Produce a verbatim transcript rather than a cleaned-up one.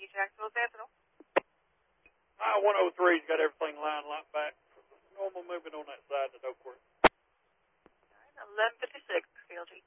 Jacksonville Sentinel. I one oh three's got everything lined like back. Normal movement on that side of the Oakwood. All right, eleven fifty-six, Field G.